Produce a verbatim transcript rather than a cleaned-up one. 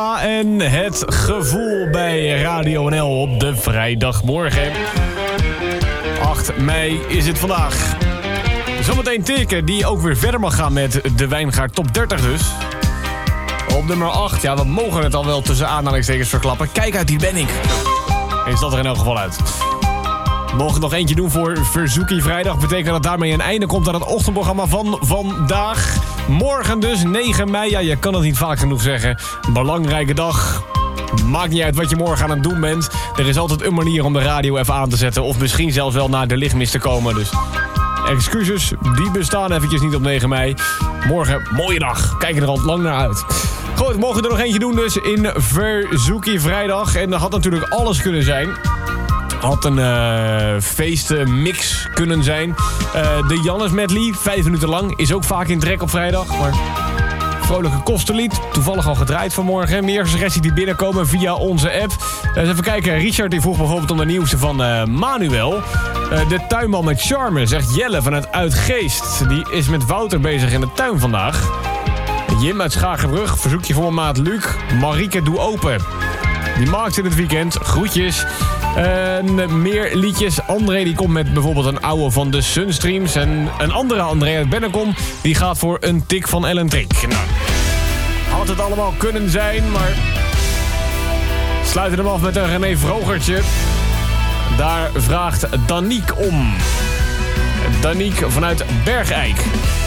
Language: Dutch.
En het gevoel bij Radio N L op de vrijdagmorgen. acht mei is het vandaag. Zometeen teken die ook weer verder mag gaan met de Wijngaard Top dertig dus. Op nummer acht, ja, we mogen het al wel tussen aanhalingstekens verklappen. Kijk uit, die ben ik. Is dat er in elk geval uit. We mogen nog eentje doen voor Verzoekie Vrijdag. Betekent dat daarmee een einde komt aan het ochtendprogramma van vandaag. Morgen dus, negen mei. Ja, je kan het niet vaak genoeg zeggen. Belangrijke dag. Maakt niet uit wat je morgen aan het doen bent. Er is altijd een manier om de radio even aan te zetten. Of misschien zelfs wel naar de lichtmis te komen. Dus excuses, die bestaan eventjes niet op negen mei. Morgen, mooie dag. Kijk er al lang naar uit. Goed, we mogen er nog eentje doen dus in Verzoekie Vrijdag. En dat had natuurlijk alles kunnen zijn. Had een uh, feestmix kunnen zijn. Uh, de Jannes medley, vijf minuten lang. Is ook vaak in trek op vrijdag. Maar vrolijke kostenlied. Toevallig al gedraaid vanmorgen. Meer suggesties die binnenkomen via onze app. Uh, eens even kijken. Richard die vroeg bijvoorbeeld om de nieuwste van uh, Manuel. Uh, de tuinman met charme, zegt Jelle vanuit Uitgeest. Die is met Wouter bezig in de tuin vandaag. Jim uit Schagenbrug. Verzoekje voor mijn maat Luc. Marieke, doe open. Die maakt in het weekend. Groetjes. En meer liedjes. André die komt met bijvoorbeeld een oude van de Sunstreams. En een andere André uit Bennekom. Die gaat voor een tik van Ellen Trick. Nou, had het allemaal kunnen zijn, maar sluiten hem af met een René Vrogertje. Daar vraagt Daniek om. Daniek vanuit Bergijk.